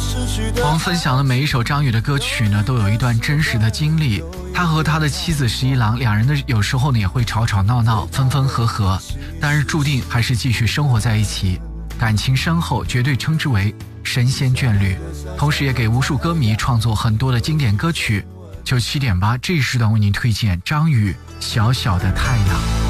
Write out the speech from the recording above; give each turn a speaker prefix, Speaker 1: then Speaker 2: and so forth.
Speaker 1: 我们分享的每一首张宇的歌曲呢，都有一段真实的经历。他和他的妻子十一郎两人的有时候呢也会吵吵闹闹，分分合合，但是注定还是继续生活在一起，感情深厚，绝对称之为神仙眷侣。同时也给无数歌迷创作很多的经典歌曲。97.8这一时段为您推荐张宇《小小的太阳》。